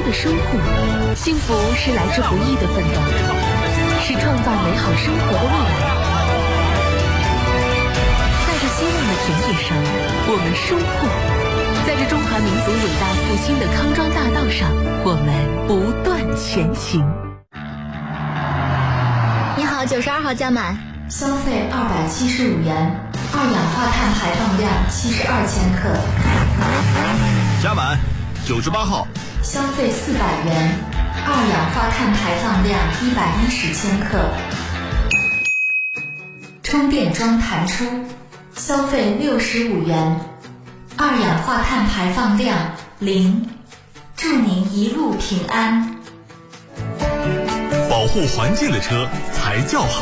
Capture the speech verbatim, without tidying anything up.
的收获。幸福是来之不易的奋斗，是创造美好生活的未来。在这希望的田野上，我们收获；在这中华民族伟大复兴的康庄大道上，我们不断前行。 你好，九十二号加满， 消费二百七十五元，二氧化碳排放量七十二千克。 加满，九十八号， 消费四百元，二氧化碳排放量一百一十千克。充电桩弹出，消费六十五元，二氧化碳排放量零，祝您一路平安。 保护环境的车才叫好。